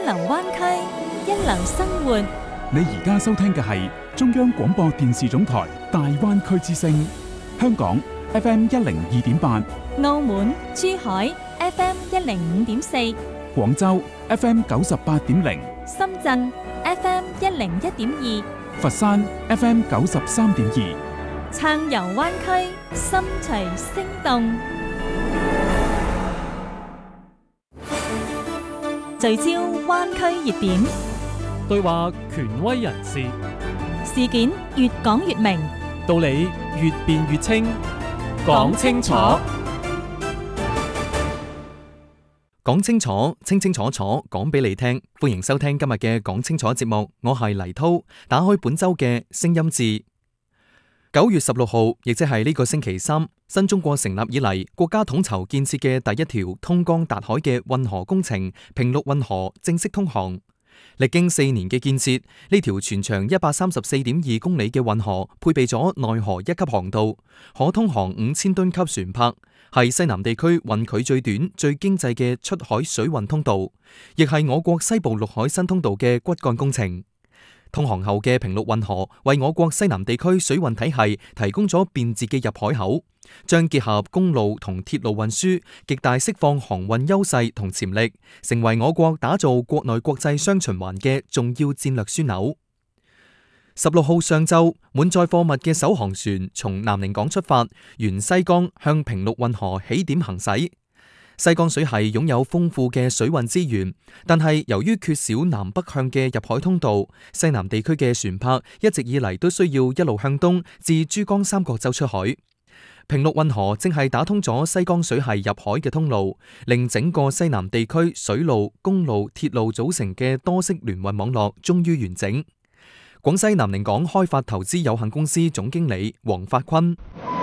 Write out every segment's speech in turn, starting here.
流灣區，一流生活。 你而家收聽嘅係中央廣播電視總台大灣區之聲，香港 FM 102.8， 澳門、珠海 FM 105.4， 廣州 FM 98.0， 深圳 FM 101.2， 佛山 FM 93.2， 暢遊灣區，心隨聲動。聚焦灣區熱點， 對話權威人士， 事件越講越明， 道理越辯越清，講清楚，講清楚，清清楚楚講俾你聽。歡迎收聽今日嘅講清楚節目，我係黎濤。打開本周嘅聲音志。9月16號，亦即係呢個星期三，新中國成立以嚟，國家統籌建設嘅第一條通江達海嘅運河工程平陸運河正式通航。歷經4年嘅建設，呢條全長134.2公里嘅運河配備咗內河1級航道，可通航5000噸級船舶，係西南地區運距最短、最經濟嘅出海水運通道，亦係我國西部陸海新通道嘅骨幹工程。通航後嘅平陸運河為我國西南地區水運體系提供咗便捷嘅入海口，將結合公路同鐵路運輸，極大釋放航運優勢同潛力，成為我國打造國內國際雙循環嘅重要戰略樞紐。16號上晝，滿載貨物嘅首航船從南寧港出發，沿西江向平陸運河起點行駛。西江水系擁有豐富嘅水運資源，但係由於缺少南北向嘅入海通道，西南地區嘅船舶一直以嚟都需要一路向東至珠江三角洲出海。平陸運河正係打通咗西江水系入海嘅通路，令整個西南地區水路、公路、鐵路組成嘅多式聯運網絡終於完整。廣西南寧港開發投資有限公司總經理黃發坤。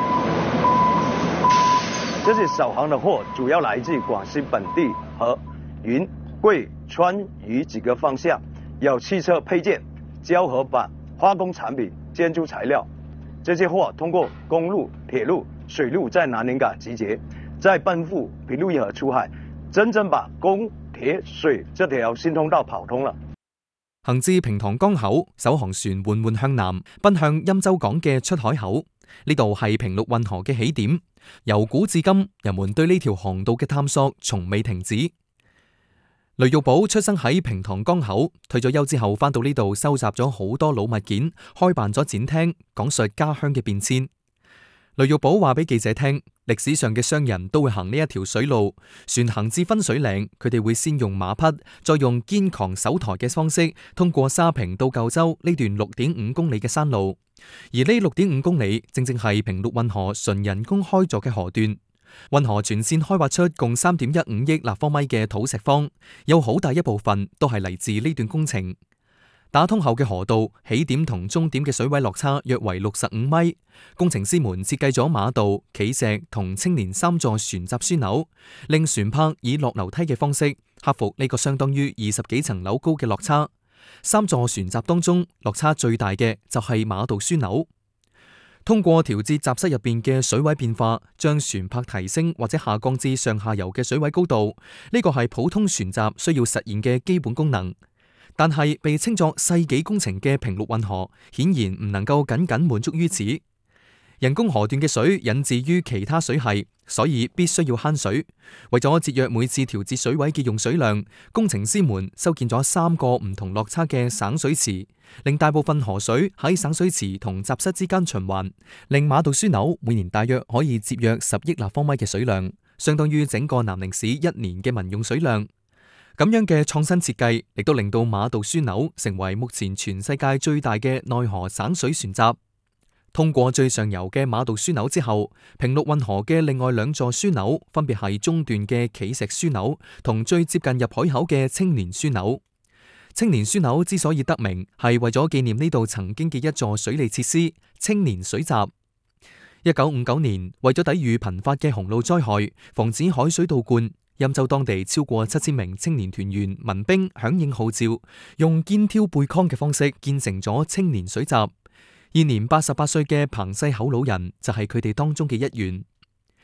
這些首航的貨主要來自廣西本地和雲貴川渝幾個方向，有汽車配件、膠合板、化工產品、建築材料。這些貨通過公路、鐵路、水路在南寧港集結，再奔赴平陸一河出海，真正把公、鐵、水這條新通道跑通了。 行至平塘江口，首航船緩緩向南，奔向欽州港嘅出海口。呢度係平陸運河嘅起點。由古至今，人們對呢條航道嘅探索從未停止。雷玉寶出生喺平塘江口，退咗休之後翻到呢度收集咗好多老物件，開辦咗展廳，講述家鄉嘅變遷。雷玉寶話俾記者聽，歷史上嘅商人都會行呢一條水路，船行至分水嶺，佢哋會先用馬匹，再用肩扛手抬嘅方式，通過沙坪到舊州呢段6.5公里嘅山路。而呢6.5公里正正係平陸運河純人工開鑿嘅河段。運河全線開挖出共3.15億立方米嘅土石方，有好大一部分都係嚟自呢段工程。打通後嘅河道起點同終點嘅水位落差約為65米，工程師們設計咗馬道、企石同青年3座船閘樞紐，令船舶以落樓梯嘅方式克服呢個相當於20幾層樓高嘅落差。3座船閘當中，落差最大嘅就係馬道樞紐。通過調節閘室入邊嘅水位變化，將船舶提升或者下降至上下游嘅水位高度，呢個係普通船閘需要實現嘅基本功能。但係被稱作世紀工程嘅平陸運河，顯然唔能夠僅僅滿足於此。人工河段嘅水引自於其他水系，所以必須要慳水。為咗節約每次調節水位嘅用水量，工程師們修建咗3個唔同落差嘅省水池，令大部分河水喺省水池同閘室之間循環，令馬道樞紐每年大約可以節約10億立方米嘅水量，相當於整個南寧市1年嘅民用水量。咁樣嘅創新設計，亦都令到馬道樞紐成為目前全世界最大嘅內河省水船閘。通過最上游嘅馬道樞紐之後，平陸運河嘅另外2座樞紐分別係中段嘅企石樞紐同最接近入海口嘅青年樞紐。青年樞紐之所以得名，係為咗紀念呢度曾經嘅一座水利設施——青年水閘。1959年，為咗抵禦頻發嘅洪澇災害，防止海水倒灌，欽州當地超過7000名青年團員民兵響應號召，用肩挑背扛嘅方式建成咗青年水閘。現年88歲嘅彭世厚老人就係佢哋當中嘅一員。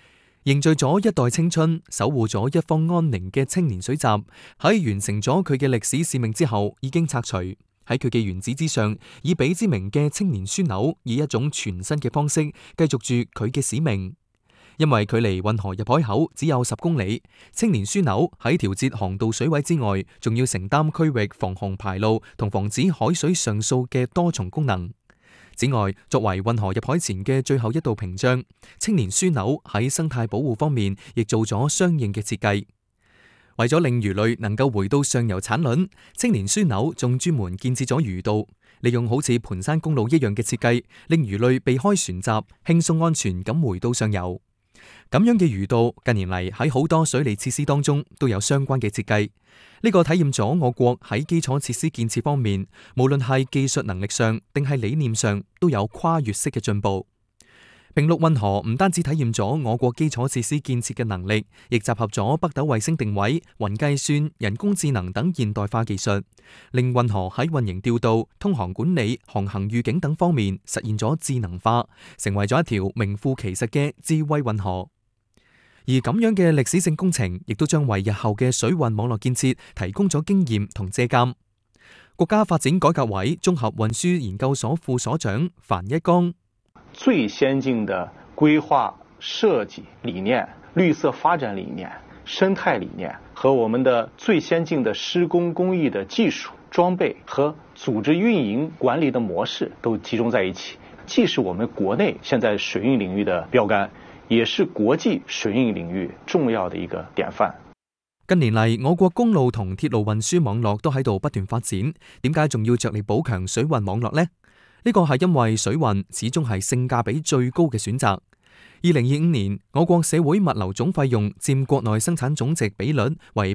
凝聚咗一代青春、守護咗一方安寧嘅青年水閘，喺完成咗佢嘅歷史使命之後，已經拆除。喺佢嘅原址之上，以彼之名嘅青年樞紐，以一種全新嘅方式繼續住佢嘅使命。因為距離運河入海口只有10公里，青年樞紐喺調節航道水位之外，仲要承擔區域防洪排澇同防止海水上掃嘅多重功能。此外，作為運河入海前嘅最後一道屏障，青年樞紐喺生態保護方面亦做咗相應嘅設計。為咗令魚類能夠回到上游產卵，青年樞紐仲專門建設咗魚道，利用好似盤山公路一樣嘅設計，令魚類避開船閘，輕鬆安全咁回到上游。咁樣嘅魚道近年嚟喺好多水利設施當中都有相關嘅設計，呢個體驗咗我國喺基礎設施建設方面，無論係技術能力上定係理念上都有跨越式嘅進步。平陸運河唔單止體驗咗我國基礎設施建設嘅能力，亦集合咗北斗衛星定位、雲計算、人工智能等現代化技術，令運河喺運營調度、通航管理、航行預警等方面實現咗智能化，成為咗一條名副其實嘅智慧運河。而咁樣嘅歷史性工程，亦都將為日後嘅水運網絡建設提供咗經驗同借鑒。國家發展改革委綜合運輸研究所副所長樊一剛： 最先進的規劃設計理念、綠色發展理念、生態理念和我們的最先進的施工工藝的技術、裝備和組織運營管理的模式都集中在一起，既是我們國內現在水運領域的標杆，也是國際水運領域重要的一個典範。 近年嚟，我國公路同鐵路運輸網絡都喺度不斷發展，點解仲要着力補強水運網絡呢？呢個係因為水運始終係性價比最高嘅選擇。2025年，我國社會物流總費用佔國內生產總值比率為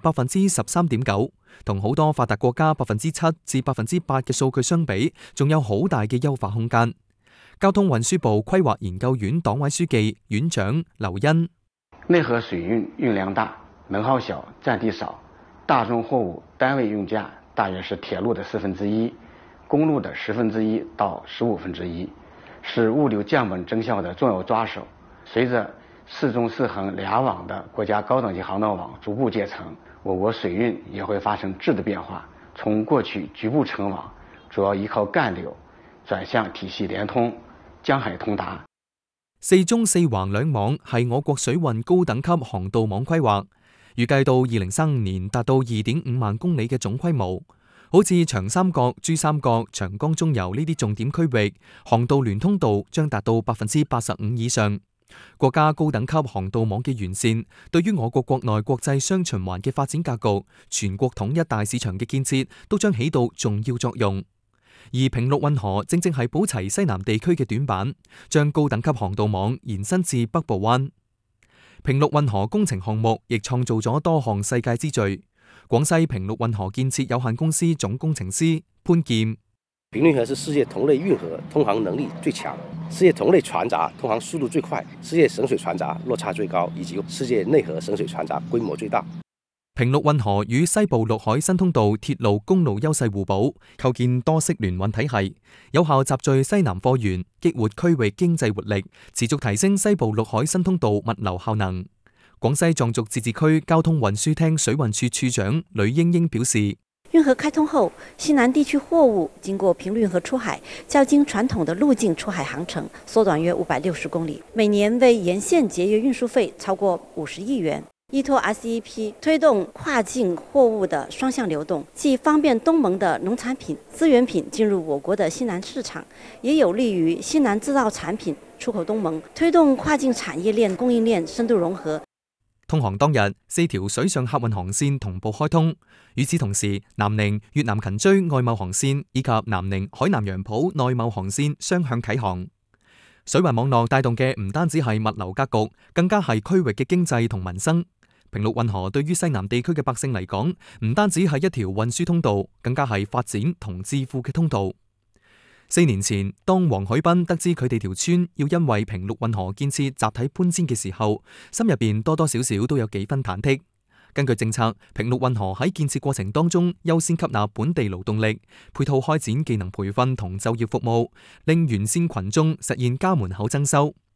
13.9%，同好多發達國家7%至8%嘅數據相比，仲有好大嘅優化空間。交通運輸部規劃研究院黨委書記、院長劉恩： 內河水運運量大，能耗小，佔地少，大宗貨物單位運價大約是鐵路的1/4，公路的1/10到15/1，是物流降本增效的重要抓手。隨着4縱4橫2網的國家高等級航道網逐步建成，我國水運也會發生質的變化，從過去局部成網，主要依靠幹流，轉向體系連通、江海通達。 4縱4橫2網係我國水運高等級航道網規劃，預計到2035年達到2.5萬公里嘅總規模。好似長三角、珠三角、長江中游呢啲重點區域，航道聯通度將達到85%以上。國家高等級航道網嘅完善，對於我國國內國際雙循環嘅發展格局、全國統一大市場嘅建設，都將起到重要作用。而平陸運河正正係補齊西南地區嘅短板，將高等級航道網延伸至北部灣。平陸運河工程項目亦創造咗多項世界之最。廣西平陸運河建設有限公司總工程師潘劍： 平陸運河是世界同類運河通航能力最強，世界同類船閘通航速度最快，世界省水船閘落差最高，以及世界內河省水船閘規模最大。 平陸運河與西部陸海新通道鐵路公路優勢互補，構建多式聯運體系，有效集聚西南貨源，激活區域經濟活力，持續提升西部陸海新通道物流效能。廣西壯族自治區交通運輸廳水運處處長呂英英表示： 運河開通後，西南地區貨物經過平陸運河出海，較經傳統的陸徑出海航程縮短約560公里，每年為沿線節約運輸費超過50億元。依託 RCEP 推動跨境貨物的雙向流動，既方便東盟的農產品、資源品進入我國的西南市場，也有利於西南製造產品出口東盟，推動跨境產業鏈供應鏈深度融合。 通航當日，4條水上客運航線同步開通。與此同時，南寧越南勤追外貿航線以及南寧海南楊浦內貿航線雙向啟航。水運網絡帶動嘅唔單止係物流格局，更加係區域嘅經濟同民生。平陸運河對於西南地區嘅百姓嚟講，唔單止係一條運輸通道，更加係發展同致富嘅通道。4年前，當黃海斌得知佢哋條村要因為平陸運河建設集體搬遷嘅時候，心入邊多多少少都有幾分忐忑。根據政策，平陸運河喺建設過程當中優先吸納本地勞動力，配套開展技能培訓同就業服務，令沿線群眾實現家門口增收。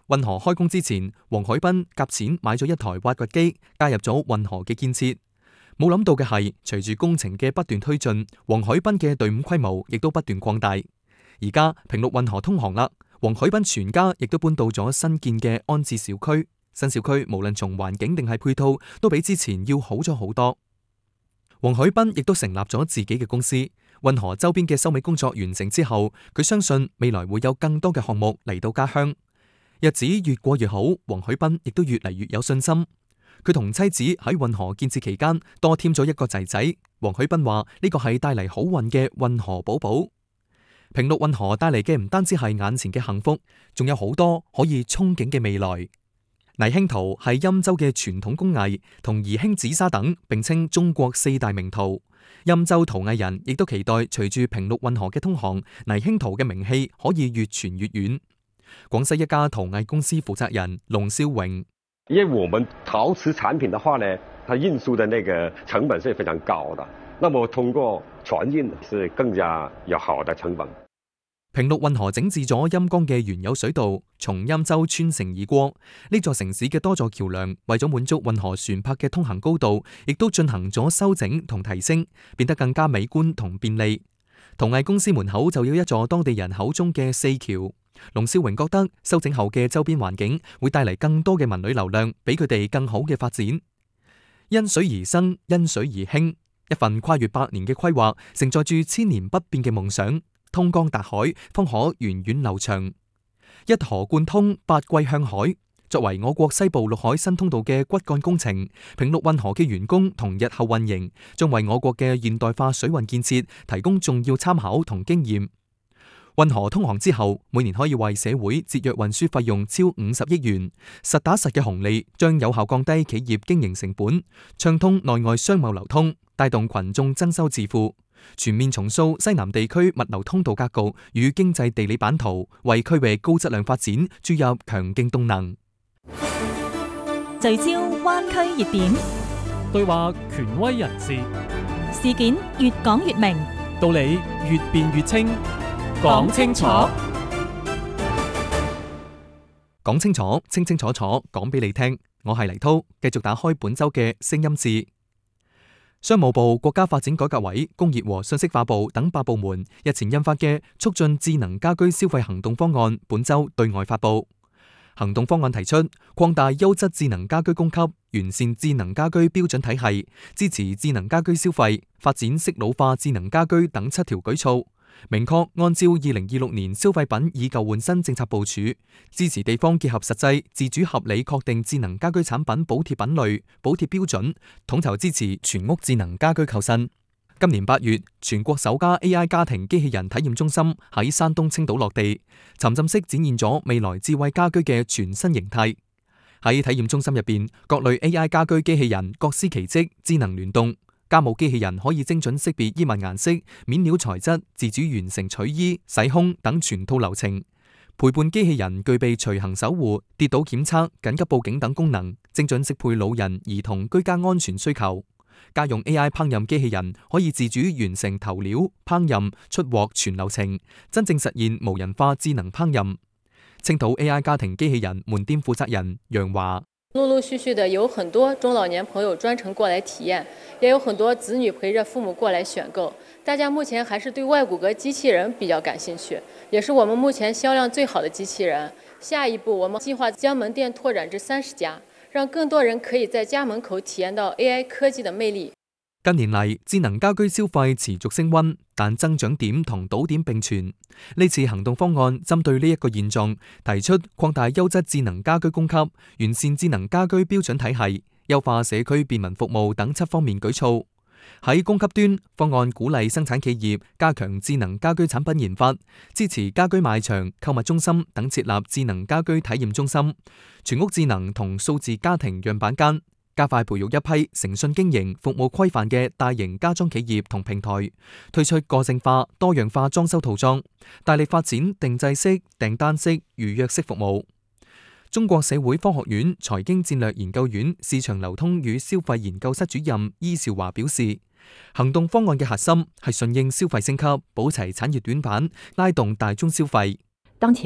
運河開工之前，黃海斌夾錢買咗一台挖掘機，加入咗運河嘅建設。冇諗到嘅係，隨住工程嘅不斷推進，黃海斌嘅隊伍規模亦都不斷擴大。而家平陸運河通航啦，黃海斌全家亦都搬到咗新建嘅安置小區。新小區無論從環境定係配套，都比之前要好咗好多。黃海斌亦都成立咗自己嘅公司。運河周邊嘅收尾工作完成之後，佢相信未來會有更多嘅項目嚟到家鄉。日子越過越好，黃海斌亦都越嚟越有信心。佢同妻子喺運河建設期間多添咗一個仔仔。黃海斌話呢個係帶嚟好運嘅運河寶寶。平陸運河帶嚟嘅唔單止係眼前嘅幸福，仲有好多可以憧憬嘅未來。泥興陶係欽州嘅傳統工藝，同宜興紫砂等並稱中國四大名陶。欽州陶藝人亦都期待隨住平陸運河嘅通航，泥興陶嘅名氣可以越傳越遠。廣西一家陶藝公司負責人龍少榮： 因為我們陶瓷產品的話呢，它運輸的那個成本是非常高的，那麼通過船運是更加有好的成本。 平陸運河整治咗欽江嘅原有水道，從欽州穿城而過。呢座城市嘅多座橋樑為咗滿足運河船舶嘅通行高度，亦都進行咗修整同提升，變得更加美觀同便利。陶藝公司門口就有一座當地人口中嘅四橋。龍少榮覺得修整後嘅周邊環境會帶嚟更多嘅文旅流量，俾佢哋更好嘅發展。因水而生，因水而興，一份跨越100年嘅規劃，承載住千年不變嘅夢想。通江達海，方可源遠流長。一河貫通，八季向海。作為我國西部陸海新通道嘅骨幹工程，平陸運河嘅完工同日後運營，將為我國嘅現代化水運建設提供重要參考同經驗。運河通航之後，每年可以為社會節約運輸費用超50億元，實打實嘅紅利，將有效降低企業經營成本，暢通內外商貿流通，帶動群眾增收致富。全面重塑西南地區物流通道格局與經濟地理版圖，為區域高質量發展注入強勁動能。 聚焦灣區熱點， 對話權威人士， 事件越講越明， 道理越辯越清。講清楚， 講清楚，清清楚楚，講俾你聽。我係黎濤，繼續打開本周嘅聲音誌。商務部、國家發展改革委、工業和信息化部等8部門日前印發嘅促進智能家居消費行動方案，本周對外發布。行動方案提出擴大優質智能家居供給，完善智能家居標準體系，支持智能家居消費，發展適老化智能家居等7條舉措。明確按照2026年消費品以舊換新政策部署，支持地方結合實際，自主合理確定智能家居產品補貼品類、補貼標準，統籌支持全屋智能家居購新。今年8月，全國首家 AI 家庭機器人體驗中心喺山東青島落地，沉浸式展現咗未來智慧家居嘅全新形態。喺體驗中心入邊，各類 AI 家居機器人各司其職，智能聯動。家務機器人可以精準識別衣物顏色、面料材質，自主完成取衣、洗烘等全套流程。陪伴機器人具備隨行守護、跌倒檢測、緊急報警等功能，精準適配老人、兒童居家安全需求。家用 AI 烹飪機器人可以自主完成投料、烹飪、出鑊全流程，真正實現無人化智能烹飪。青島 AI 家庭機器人門店負責人楊華： 陸陸續續的有很多中老年朋友專程過來體驗，也有很多子女陪着父母過來選購。大家目前還是對外骨骼機器人比較感興趣，也是我們目前銷量最好的機器人。下一步我們計劃將門店拓展至30家，讓更多人可以在家門口體驗到 AI 科技的魅力。 近年嚟，智能家居消費持續升溫，但增長點同倒點並存。呢次行動方案針對呢一個現狀，提出擴大優質智能家居供給，完善智能家居標準體系，優化社區便民服務等7方面舉措。喺供給端，方案鼓勵生產企業加強智能家居產品研發，支持家居賣場、購物中心等設立智能家居體驗中心、全屋智能同數字家庭樣板間。加快培育一批誠信經營、服務規範嘅大型家裝企業同平台，推出個性化、多樣化裝修套裝，大力發展定制式、訂單式、預約式服務。中國社會科學院財經戰略研究院市場流通與消費研究室主任伊兆華表示，行動方案嘅核心係順應消費升級，補齊產業短板，拉動大宗消費。 當前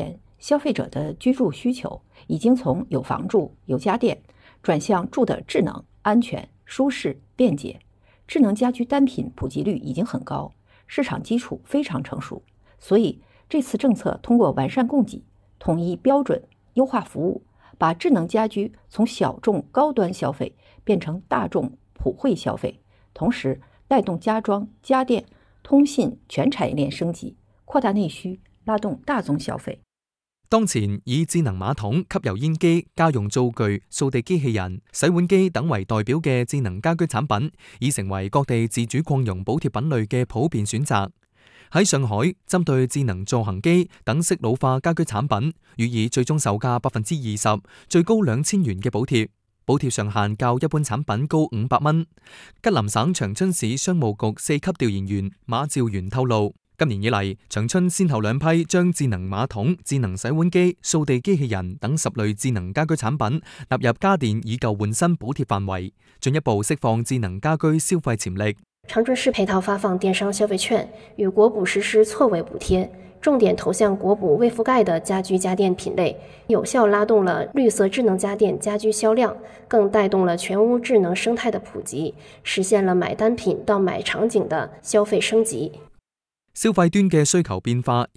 消費者的居住需求已經從有房住、有家電轉向住的智能、安全、舒適、便捷。智能家居單品普及率已經很高，市場基礎非常成熟。所以這次政策通過完善供給、統一標準、優化服務，把智能家居從小眾高端消費變成大眾普惠消費，同時帶動家裝、家電、通信全產業鏈升級，擴大內需，拉動大宗消費。 當前以智能馬桶、吸油煙機、家用灶具、掃地機器人、洗碗機等為代表嘅智能家居產品，已成為各地自主擴容補貼品類嘅普遍選擇。喺上海，針對智能助行機等適老化家居產品，予以最終售價20%，最高2000元嘅補貼，補貼上限較一般產品高500蚊。吉林省長春市商務局4級調研員馬兆元透露，今年以嚟，長春先後2批將智能馬桶、智能洗碗機、掃地機器人等10類智能家居產品納入家電以舊換新補貼範圍，進一步釋放智能家居消費潛力。 長春市配套發放電商消費券，與國補實施錯位補貼，重點投向國補未覆蓋的家居家電品類，有效拉動了綠色智能家電家居銷量，更帶動了全屋智能生態的普及，實現了買單品到買場景的消費升級。 消費端嘅需求變化